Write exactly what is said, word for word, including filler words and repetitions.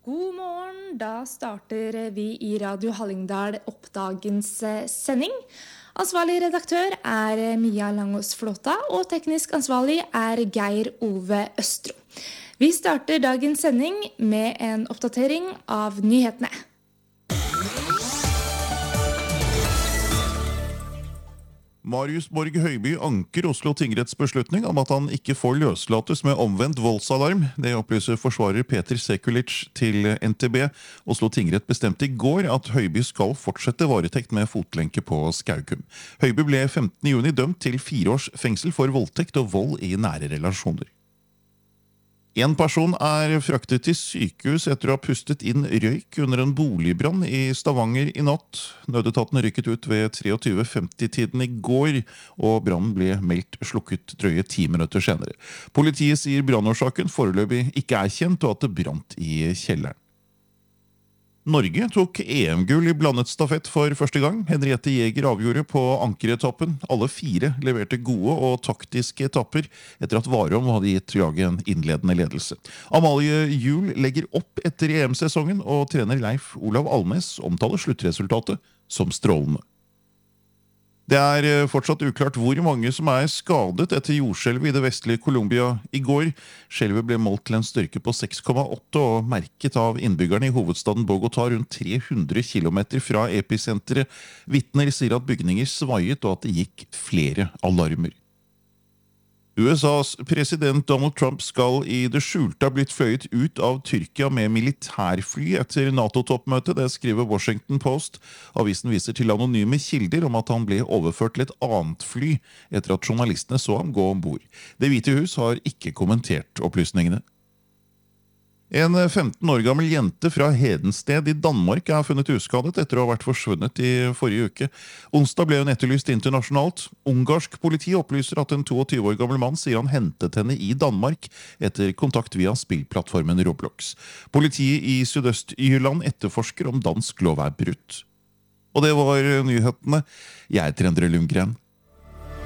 God morgen, da starter vi i Radio Hallingdal opp dagens sending. Ansvarlig redaktør er Mia Langås Flåta, og teknisk ansvarlig er Geir Ove Østro. Vi starter dagens sending med en oppdatering av nyhetene. Marius Borg Høiby anker Oslo tingretts beslutning om at han ikke får løslates med omvendt voldsalarm. Det opplyser forsvarer Peter Sekulic til N T B. Oslo tingrett bestemte i går at Høiby skal fortsette varetekt med fotlenke på Skaugum. Høiby ble femtende juni dømt til fire års fengsel for voldtekt og vold i nære relasjoner. En person er fraktet til sykehus etter å ha pustet inn røyk under en boligbrann i Stavanger i natt. Nødetaten rykket ut ved tjuetre femti-tiden i går, og brannen ble meldt slukket drøye ti minutter senere. Politiet sier brannårsaken foreløpig ikke er kjent, og at det brant i kjelleren. Norge tok E M-gull i blandet stafett for første gang. Henriette Jæger avgjorde på ankeretappen. Alle fire leverte gode og taktiske etapper etter at Warholm hadde gitt laget en innledende ledelse. Amalie Juel legger opp etter E M-sesongen, og trener Leif Olav Alnes omtaler sluttresultatet som strålende. Det er fortsatt uklart hvor mange som er skadet etter jordskjelvet i det vestlige Colombia i går. Skjelvet ble målt til en styrke på seks komma åtte og merket av innbyggerne i hovedstaden Bogotá rundt tre hundre kilometer fra episenteret. Vitner sier at bygninger svaiet og at det gikk flere alarmer. U S A's president Donald Trump skal i det skjulte ha blitt fløyet ut av Tyrkia med militærfly etter NATO-toppmøtet, det skriver Washington Post. Avisen viser til anonyme kilder om at han ble overført til et annet fly etter at journalistene så ham gå ombord. Det Hvite hus har ikke kommentert opplysningene. En femten år gammel jente fra Hedensted i Danmark er funnet uskadet etter å ha vært forsvunnet i forrige uke. Onsdag ble hun etterlyst internasjonalt. Ungarsk politi opplyser at en tjueto år gammel mann sier han hentet henne i Danmark etter kontakt via spillplattformen Roblox. Politiet i Sydøst-Jylland etterforsker om dansk lov er brutt. Og det var nyhetene. Jeg heter Endre Lundgren.